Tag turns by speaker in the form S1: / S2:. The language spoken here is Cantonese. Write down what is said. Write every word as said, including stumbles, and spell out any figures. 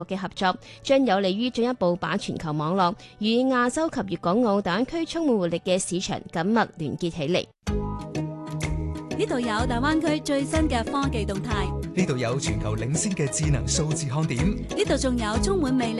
S1: 嘅合作，將有利於進一步把全球網絡與亞洲及粵港澳大灣區充滿活力嘅市場緊密連結起嚟。
S2: 呢度有大灣區最新嘅科技動態，
S3: 呢度有全球領先嘅智能數字看點，
S2: 呢度仲有充滿魅力